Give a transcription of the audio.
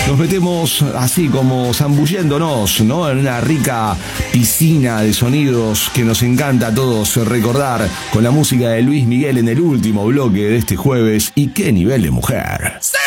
Nos metemos así como zambulléndonos, ¿no? En una rica piscina de sonidos que nos encanta a todos recordar con la música de Luis Miguel en el último bloque de este jueves. Y qué nivel de mujer. ¡Sí!